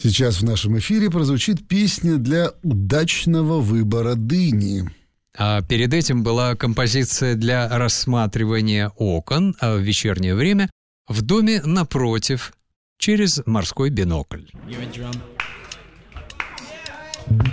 Сейчас в нашем эфире прозвучит песня для удачного выбора дыни. А перед этим была композиция для рассматривания окон, а в вечернее время в доме напротив через морской бинокль.